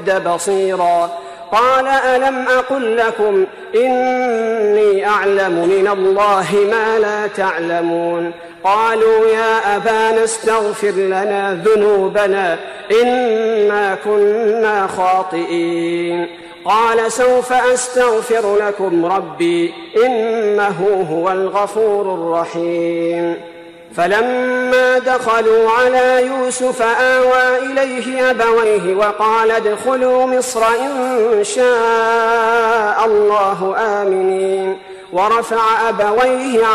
بصيرا. قال ألم أقل لكم إني أعلم من الله ما لا تعلمون. قالوا يا أبانا استغفر لنا ذنوبنا إنا كنا خاطئين. قال سوف أستغفر لكم ربي إنه هو الغفور الرحيم. فلما دخلوا على يوسف آوى إليه أبويه وقال ادخلوا مصر إن شاء الله آمنين. ورفع أبويه